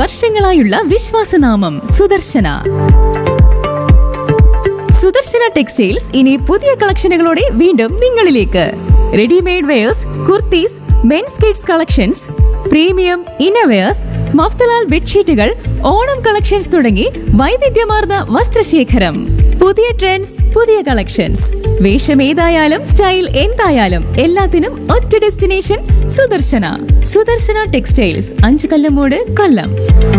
വർഷങ്ങളായുള്ള വിശ്വാസനാമം Sudarshana. Sudarshana textiles ഇനി പുതിയ കളക്ഷനുകളോടെ വീണ്ടും നിങ്ങളിലേക്ക്. Readymade wears, kurtis, men's kids collections, premium innerwears, Mafatlal ബെഡ്ഷീറ്റുകൾ, Onam collections തുടങ്ങി വൈവിധ്യമാർന്ന വസ്ത്രശേഖരം. പുതിയ ട്രെൻഡ്സ്, പുതിയ കളക്ഷൻസ്. വേഷം ഏതായാലും സ്റ്റൈൽ എന്തായാലും എല്ലാത്തിനും ഒറ്റ ഡെസ്റ്റിനേഷൻ സുദർശന. സുദർശന ടെക്സ്റ്റൈൽസ്, 5 കല്ലമോട്, കൊല്ലം.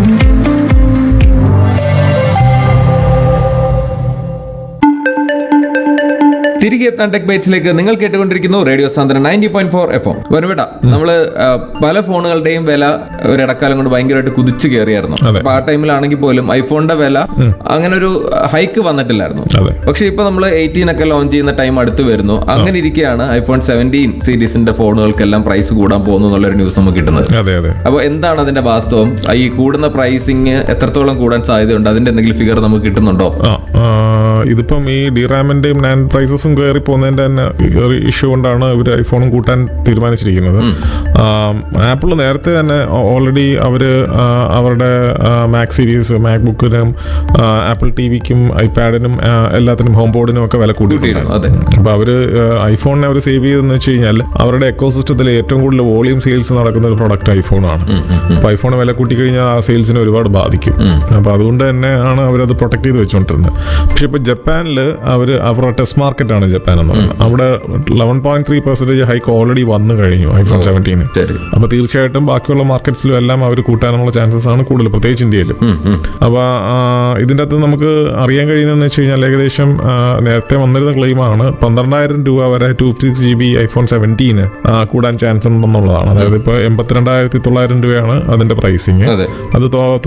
തിരികെ എത്താൻ ടെക് ബൈറ്റ്സിലേക്ക് നിങ്ങൾ കേട്ടുകൊണ്ടിരിക്കുന്നു റേഡിയോ സാന്ദ്രൻ 90.4 FM. വനുവേട്ട, നമ്മള് പല ഫോണുകളുടെയും വില ഒരിടക്കാലം കൊണ്ട് ഭയങ്കരമായിട്ട് കുതിച്ചു കയറിയായിരുന്നു. അപ്പൊ ആ ടൈമിലാണെങ്കിൽ പോലും ഐഫോണിന്റെ വില അങ്ങനെ ഒരു ഹൈക്ക് വന്നിട്ടില്ലായിരുന്നു. പക്ഷെ ഇപ്പൊ നമ്മൾ 18 ഒക്കെ ലോഞ്ച് ചെയ്യുന്ന ടൈം അടുത്ത് വരുന്നു. അങ്ങനെ ഇരിക്കുകയാണ് ഐഫോൺ 17 സീരീസിന്റെ ഫോണുകൾക്കെല്ലാം പ്രൈസ് കൂടാൻ പോകുന്നു എന്നുള്ളൊരു ന്യൂസ് നമുക്ക് കിട്ടുന്നത്. അപ്പൊ എന്താണ് അതിന്റെ വാസ്തവം? ഈ കൂടുന്ന പ്രൈസിങ് എത്രത്തോളം കൂടാൻ സാധ്യതയുണ്ട്? അതിന്റെ എന്തെങ്കിലും ഫിഗർ നമുക്ക് കിട്ടുന്നുണ്ടോ? ഇതിപ്പം ഈ ഡിറാമിന്റെയും നാൻഡ് പ്രൈസസും കയറി പോകുന്നതിന്റെ തന്നെ ഇഷ്യൂ കൊണ്ടാണ് ഇവർ ഐഫോണും കൂട്ടാൻ തീരുമാനിച്ചിരിക്കുന്നത്. ആപ്പിൾ നേരത്തെ തന്നെ ഓൾറെഡി അവരുടെ മാക് സീരീസ്, മാക് ബുക്കിനും ആപ്പിൾ ടിവിക്കും ഐപാഡിനും എല്ലാത്തിനും ഹോം ബോർഡിനും ഒക്കെ വില കൂട്ടിയിട്ടുണ്ട്. അപ്പൊ അവര് ഐഫോണിനെ അവർ സേവ് ചെയ്തെന്ന് വെച്ച് കഴിഞ്ഞാൽ അവരുടെ എക്കോസിസ്റ്റത്തിൽ ഏറ്റവും കൂടുതൽ വോളിയം സെയിൽസ് നടക്കുന്ന ഒരു പ്രൊഡക്റ്റ് ഐഫോണാണ്. അപ്പൊ ഐഫോൺ വില കൂട്ടിക്കഴിഞ്ഞാൽ ആ സെയിൽസിനെ ഒരുപാട് ബാധിക്കും. അപ്പൊ അതുകൊണ്ട് തന്നെ ആണ് അവരത് പ്രൊട്ടക്ട് ചെയ്ത് വെച്ചുകൊണ്ടിരുന്നത്. പക്ഷെ ഇപ്പൊ ജപ്പാനിൽ അവരുടെ ടെസ്റ്റ് മാർക്കറ്റ് ആണ് ജപ്പാൻ എന്ന് പറയുന്നത്. അവിടെ 11.3% ഹൈക്ക് ഓൾറെഡി വന്നു കഴിഞ്ഞു ഐഫോൺ 17. അപ്പൊ തീർച്ചയായിട്ടും ബാക്കിയുള്ള മാർക്കറ്റ്സിലും എല്ലാം അവർ കൂട്ടാനുള്ള ചാൻസസ് ആണ് കൂടുതൽ, പ്രത്യേകിച്ച് ഇന്ത്യയിൽ. അപ്പൊ ഇതിന്റെ അകത്ത് നമുക്ക് അറിയാൻ കഴിയുന്നതെന്ന് വെച്ച് കഴിഞ്ഞാൽ ഏകദേശം നേരത്തെ വന്നിരുന്ന ക്ലെയിമാണ് 12,000 രൂപ വരെ 256GB ഐഫോൺ 17 കൂടാൻ ചാൻസ് ഉണ്ടെന്നുള്ളതാണ്. അതായത് ഇപ്പൊ 82,900 രൂപയാണ് അതിന്റെ പ്രൈസിങ്. അത്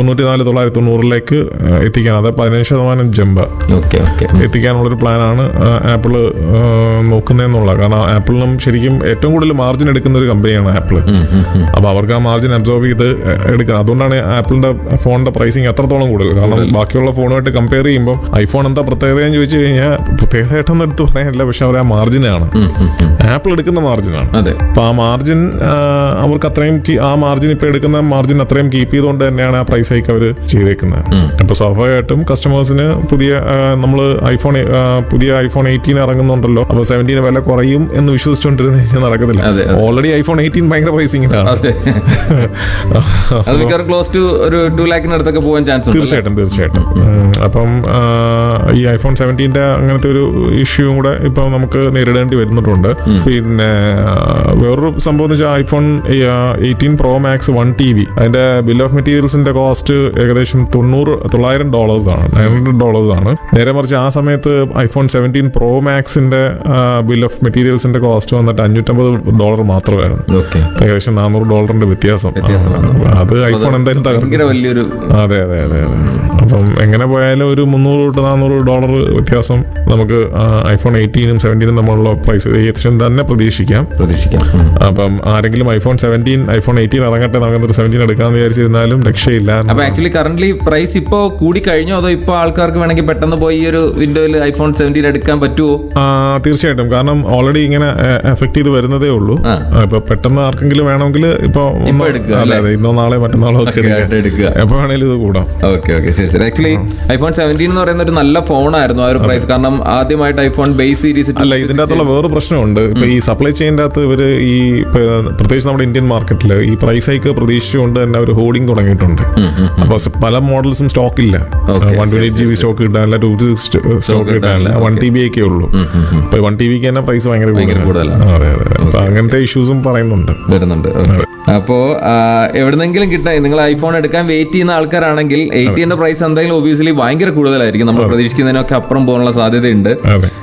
94,990 എത്തിക്കാൻ, അത് 15% ജമ്പ് എത്തിക്കാനുള്ളൊരു പ്ലാനാണ് ആപ്പിള് നോക്കുന്നതെന്നുള്ളത്. കാരണം ആപ്പിളിനും ശരിക്കും ഏറ്റവും കൂടുതൽ മാർജിൻ എടുക്കുന്ന ഒരു കമ്പനിയാണ് ആപ്പിള്. അപ്പൊ അവർക്ക് ആ മാർജിൻ അബ്സോർബ് ചെയ്ത് എടുക്കണം. അതുകൊണ്ടാണ് ആപ്പിളിന്റെ ഫോണിന്റെ പ്രൈസിങ് എത്രത്തോളം കൂടുതൽ. കാരണം ബാക്കിയുള്ള ഫോണുമായിട്ട് കമ്പയർ ചെയ്യുമ്പോൾ ഐഫോൺ എന്താ പ്രത്യേകത എന്ന് ചോദിച്ചു കഴിഞ്ഞാൽ പ്രത്യേകമായിട്ടൊന്നും എടുത്ത് പറയാനില്ല. പക്ഷെ അവർ ആ മാർജിനാണ്, ആപ്പിൾ എടുക്കുന്ന മാർജിനാണ്. അപ്പൊ ആ മാർജിൻ അവർക്ക് അത്രയും, ആ മാർജിൻ ഇപ്പൊ എടുക്കുന്ന മാർജിൻ അത്രയും കീപ്പ് ചെയ്തുകൊണ്ട് തന്നെയാണ് ആ പ്രൈസ് ഹൈക്ക് അവർ ചെയ്തേക്കുന്നത്. അപ്പൊ സ്വാഭാവികമായിട്ടും കസ്റ്റമേഴ്സിന് പുതിയ ഐഫോൺ 18 ഇറങ്ങുന്നുണ്ടല്ലോ, അപ്പൊ 17 വില കുറയും എന്ന് വിശ്വസിച്ചുകൊണ്ടിരുന്ന കഴിഞ്ഞാൽ നടക്കത്തില്ല. ഓൾറെഡി ഐഫോൺ 18 ഭയങ്കര പ്രൈസിങ്ങിലാണ്. തീർച്ചയായിട്ടും. അപ്പം ഈ ഐഫോൺ 17 അങ്ങനത്തെ ഒരു ഇഷ്യൂ കൂടെ ഇപ്പൊ നമുക്ക് നേരിടേണ്ടി വരുന്നുണ്ട്. പിന്നെ വേറൊരു സംഭവം എന്ന് വെച്ചാൽ ഐഫോൺ 18 Pro Max 1TB അതിന്റെ ബിൽ ഓഫ് മെറ്റീരിയൽസിന്റെ കോസ്റ്റ് ഏകദേശം $900 ആണ്. നേരെ മറിച്ച് ആ സമയത്ത് iPhone 17 Pro Maxന്റെ bill of മെറ്റീരിയൽസിന്റെ cost വന്നിട്ട് $550 മാത്രമായിരുന്നു. ഏകദേശം $400 വ്യത്യാസം. അത് ഐഫോൺ എന്തായാലും വലിയൊരു. അതെ. അപ്പം എങ്ങനെ പോയാലും ഒരു $300-400 വ്യത്യാസം നമുക്ക് ഐഫോൺ 18 17 തമ്മിലുള്ള പ്രൈസ് വേരിയേഷൻ തന്നെ പ്രതീക്ഷിക്കാം. അപ്പം ആരെങ്കിലും ഐഫോൺ 17 ഐഫോൺ 18 ഇറങ്ങട്ടെ, നമുക്ക് 17 എടുക്കാന്ന് വിചാരിച്ചിരുന്നാലും രക്ഷയില്ല. അപ്പൊ ആക്ച്വലി കറന്റ്ലി പ്രൈസ് ഇപ്പോ കൂടി കഴിഞ്ഞോ, അതോ ഇപ്പൊ ആൾക്കാർക്ക് വേണമെങ്കിൽ പെട്ടെന്ന് പോയി ഈ ഒരു വിൻഡോയിൽ ഐഫോൺ 17 എടുക്കാൻ പറ്റുമോ? തീർച്ചയായിട്ടും. കാരണം ഓൾറെഡി ഇങ്ങനെ എഫക്ട് ചെയ്ത് വരുന്നതേ ഉള്ളൂ. ഇപ്പൊ പെട്ടെന്ന് ആർക്കെങ്കിലും വേണമെങ്കിൽ ഇപ്പൊ ഇന്നോ നാളെ മറ്റന്നാളോ ഒക്കെ എടുക്കുക, എപ്പോ വേണമെങ്കിലും ഇത് കൂടാം. ശരി. ആക്ച്വലി ഐഫോൺ 17 എന്ന് പറയുന്ന ഒരു നല്ല ഫോണായിരുന്നു ആ ഒരു പ്രൈസ്. കാരണം ആദ്യമായിട്ട് ഐഫോൺ ബേസ് സീരീസ് അല്ല. ഇതിന്റെ അകത്തുള്ള വേറെ പ്രശ്നമുണ്ട്. ഇപ്പൊ ഈ സപ്ലൈ ചെയിൻ്റെ അകത്ത് ഇവര് ഈ പ്രത്യേകിച്ച് നമ്മുടെ ഇന്ത്യൻ മാർക്കറ്റിൽ ഈ പ്രൈസ് ഹൈക്ക് പ്രതീക്ഷിച്ചുകൊണ്ട് തന്നെ അവർ ഹോർഡിംഗ് തുടങ്ങിയിട്ടുണ്ട്. അപ്പൊ പല മോഡൽസും സ്റ്റോക്ക് ഇല്ല. 128GB സ്റ്റോക്ക് കിട്ടാനില്ല, 256 സ്റ്റോക്ക് കിട്ടാനില്ല, 1TB ഒക്കെ ഉള്ളൂ. ഇപ്പൊ 1TBക്ക് തന്നെ പ്രൈസ് ഭയങ്കര കൂടുതലാണ്. അപ്പൊ അങ്ങനത്തെ ഇഷ്യൂസും വരുന്നുണ്ട്. അപ്പോ എവിടെന്നെങ്കിലും കിട്ടാൻ നിങ്ങൾ ഐഫോൺ എടുക്കാൻ വെയിറ്റ് ചെയ്യുന്ന ആൾക്കാരാണെങ്കിൽ 18 പ്രൈസ് എന്തായാലും ഒബിയസ്ലി ഭയങ്കര കൂടുതലായിരിക്കും. നമ്മൾ പ്രതീക്ഷിക്കുന്നതിനൊക്കെ അപ്പുറം പോകാനുള്ള സാധ്യതയുണ്ട്.